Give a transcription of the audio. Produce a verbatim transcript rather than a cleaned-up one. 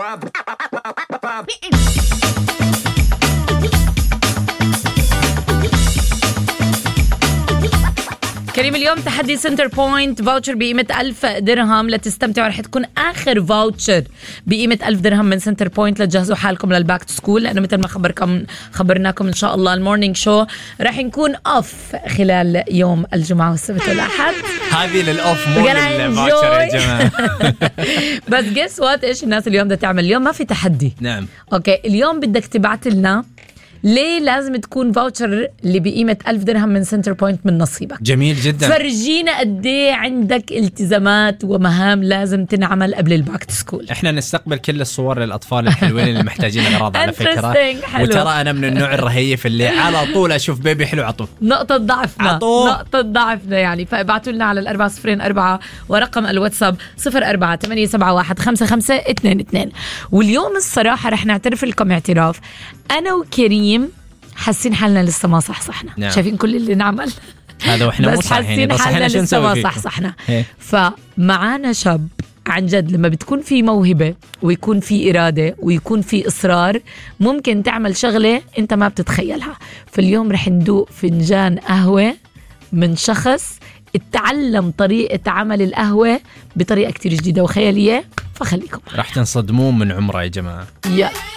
كريم، اليوم تحدي سنتر بوينت فاوتشر بقيمة ألف درهم لتستمتعوا. رح تكون آخر فاوتشر بقيمة ألف درهم من سنتر بوينت لتجهزوا حالكم للباك تو سكول، لأنه مثل ما خبركم خبرناكم إن شاء الله المورنينج شو رح نكون أوف خلال يوم الجمعة والسبت والأحد. هذه للأوف مو للفاوتشر يا جماعة. بس جس وات إيش الناس اليوم بدها تعمل؟ اليوم ما في تحدي. نعم. أوكي، اليوم بدك تبعت لنا ليه لازم تكون فاوتشر اللي بقيمة ألف درهم من سنتر بوينت من نصيبك. جميل جدا. فرجينا قد ايه عندك التزامات ومهام لازم تنعمل قبل الباك تو سكول. احنا نستقبل كل الصور للأطفال الحلوين اللي محتاجين أغراض على فكرة. حلو. وترى أنا من النوع الرهيف اللي على طول أشوف بيبي حلو عطوه. نقطة ضعفنا. عطوه. نقطة ضعفنا يعني. فابعتوا لنا على الأربعة صفرين أربعة ورقم الواتساب صفر أربعة ثمانية سبعة واحد خمسة خمسة اثنين اثنين. واليوم الصراحة رح نعترف لكم اعتراف، أنا وكريم حاسين حالنا لسه ما صحصحنا. نعم. شايفين كل اللي نعمل هذا واحنا مو بس صحيحين، حاسين بس حالنا احنا لسه ما صحصحنا. إيه؟ فمعانا شاب عن جد لما بتكون في موهبة ويكون في إرادة ويكون في إصرار ممكن تعمل شغلة أنت ما بتتخيلها. فاليوم رح ندوق فنجان قهوة من شخص اتعلم طريقة عمل القهوة بطريقة كتير جديدة وخيالية، فخليكم راح تنصدمون من عمره يا جماعة. يا